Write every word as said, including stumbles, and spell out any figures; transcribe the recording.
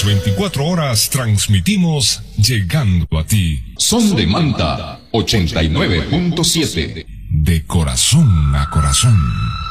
veinticuatro horas transmitimos llegando a ti. Son de Manta ochenta y nueve punto siete. De corazón a corazón.